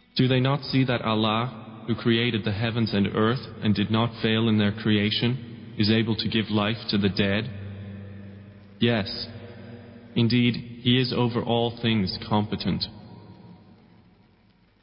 Do they not see that Allah, who created the heavens and earth and did not fail in their creation, is able to give life to the dead? Yes, indeed, He is over all things competent.